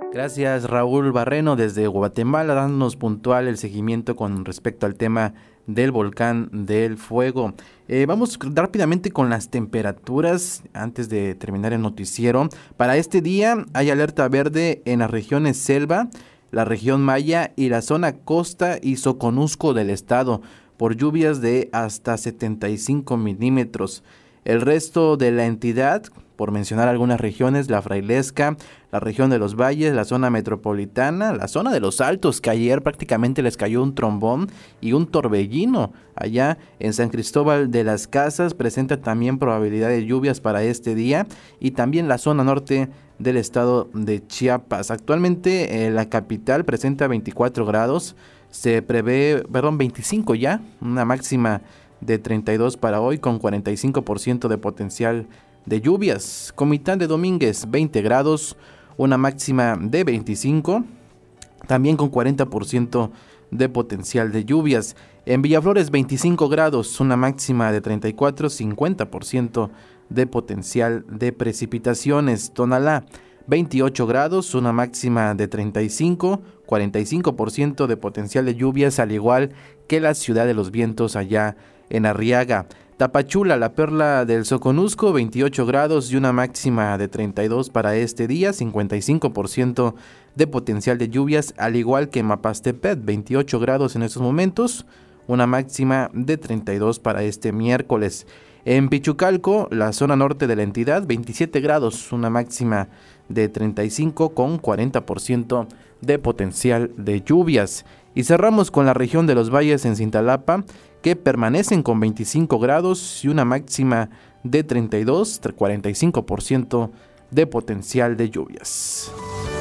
Gracias, Raúl Barreno desde Guatemala, dándonos puntual el seguimiento con respecto al tema del volcán del Fuego. Vamos rápidamente con las temperaturas antes de terminar el noticiero. Para este día hay alerta verde en las regiones Selva, la región Maya y la zona Costa y Soconusco del estado por lluvias de hasta 75 milímetros. El resto de la entidad, por mencionar algunas regiones, la Frailesca, la región de los Valles, la zona metropolitana, la zona de los Altos, que ayer prácticamente les cayó un trombón y un torbellino. Allá en San Cristóbal de las Casas presenta también probabilidad de lluvias para este día, y también la zona norte del estado de Chiapas. Actualmente la capital presenta 24 grados, se prevé, 25 ya, una máxima de 32 para hoy con 45% de potencial de lluvias. Comitán de Domínguez, 20 grados, una máxima de 25, también con 40% de potencial de lluvias. En Villaflores, 25 grados, una máxima de 34, 50% de potencial de precipitaciones. Tonalá, 28 grados, una máxima de 35, 45% de potencial de lluvias, al igual que la Ciudad de los Vientos allá en Arriaga. Tapachula, la perla del Soconusco, 28 grados y una máxima de 32 para este día, 55% de potencial de lluvias, al igual que Mapastepet, 28 grados en estos momentos, una máxima de 32 para este miércoles. En Pichucalco, la zona norte de la entidad, 27 grados, una máxima de 35 con 40% de potencial de lluvias. Y cerramos con la región de los Valles en Cintalapa, que permanecen con 25 grados y una máxima de 32, 45% de potencial de lluvias.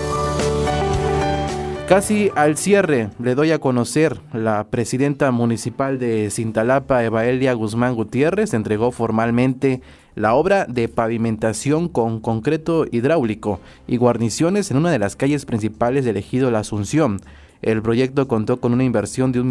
Casi al cierre le doy a conocer, la presidenta municipal de Cintalapa, Evaelia Guzmán Gutiérrez, entregó formalmente la obra de pavimentación con concreto hidráulico y guarniciones en una de las calles principales del ejido La Asunción. El proyecto contó con una inversión de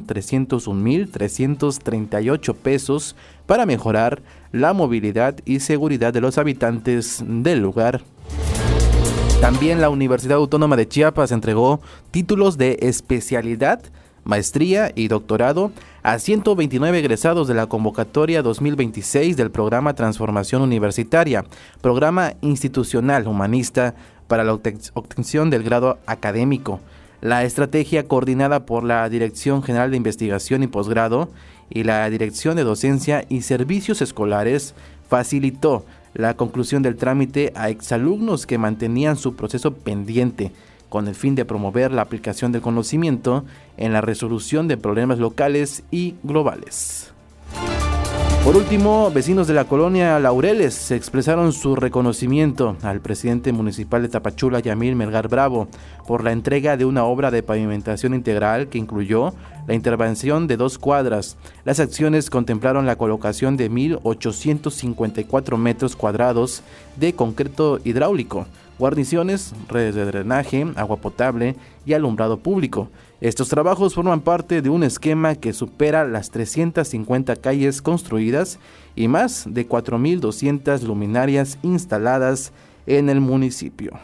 1,301,338 pesos para mejorar la movilidad y seguridad de los habitantes del lugar. También la Universidad Autónoma de Chiapas entregó títulos de especialidad, maestría y doctorado a 129 egresados de la convocatoria 2026 del programa Transformación Universitaria, programa institucional humanista para la obtención del grado académico. La estrategia, coordinada por la Dirección General de Investigación y Posgrado y la Dirección de Docencia y Servicios Escolares, facilitó la conclusión del trámite a exalumnos que mantenían su proceso pendiente, con el fin de promover la aplicación del conocimiento en la resolución de problemas locales y globales. Por último, vecinos de la colonia Laureles expresaron su reconocimiento al presidente municipal de Tapachula, Yamil Melgar Bravo, por la entrega de una obra de pavimentación integral que incluyó la intervención de 2 cuadras. Las acciones contemplaron la colocación de 1,854 metros cuadrados de concreto hidráulico, guarniciones, redes de drenaje, agua potable y alumbrado público. Estos trabajos forman parte de un esquema que supera las 350 calles construidas y más de 4,200 luminarias instaladas en el municipio.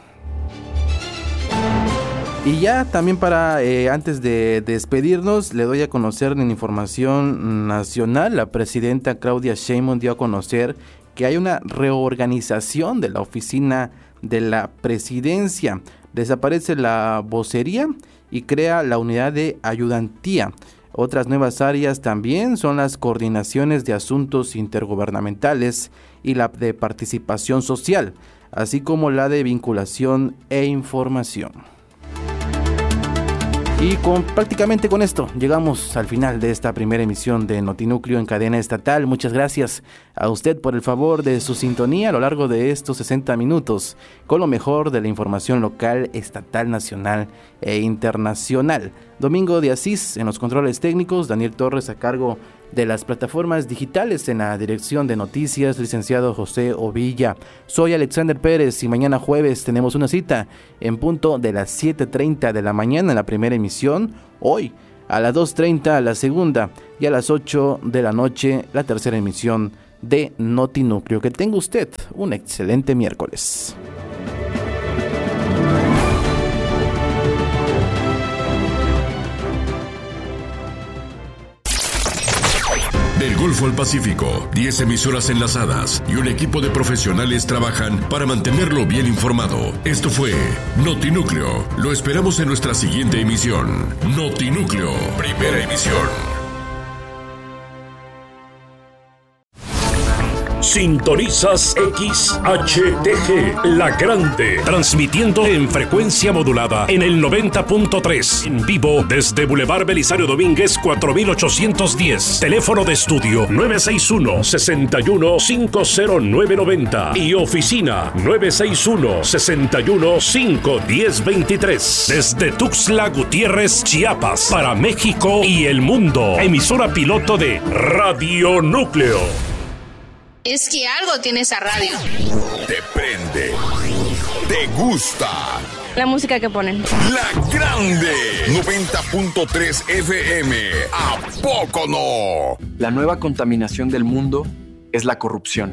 Y ya también para antes de despedirnos, le doy a conocer en información nacional, la presidenta Claudia Sheinbaum dio a conocer que hay una reorganización de la oficina de la presidencia. Desaparece la vocería y crea la unidad de ayudantía. Otras nuevas áreas también son las coordinaciones de asuntos intergubernamentales y la de participación social, así como la de vinculación e información. Y prácticamente con esto llegamos al final de esta primera emisión de Notinúcleo en cadena estatal. Muchas gracias a usted por el favor de su sintonía a lo largo de estos 60 minutos con lo mejor de la información local, estatal, nacional e internacional. Domingo de Asís en los controles técnicos, Daniel Torres a cargo de las plataformas digitales en la dirección de noticias, licenciado José Ovilla. Soy Alexander Pérez y mañana jueves tenemos una cita en punto de las 7:30 de la mañana en la primera emisión, hoy a las 2:30 la segunda y a las 8 de la noche la tercera emisión de Notinúcleo. Que tenga usted un excelente miércoles. Golfo al Pacífico, 10 emisoras enlazadas y un equipo de profesionales trabajan para mantenerlo bien informado. Esto fue Notinúcleo. Lo esperamos en nuestra siguiente emisión. Notinúcleo, primera emisión. Sintonizas XHTG, La Grande, transmitiendo en frecuencia modulada en el 90.3, en vivo desde Boulevard Belisario Domínguez 4810, teléfono de estudio 961-61-50990 y oficina 961-61-51023, desde Tuxtla Gutiérrez, Chiapas, para México y el mundo, emisora piloto de Radio Núcleo. Es que algo tiene esa radio. Te prende. Te gusta. La música que ponen. La Grande. 90.3 FM. ¿A poco no? La nueva contaminación del mundo es la corrupción.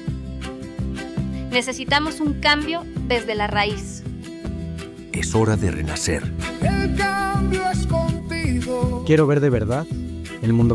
Necesitamos un cambio desde la raíz. Es hora de renacer. El cambio es contigo. Quiero ver de verdad el mundo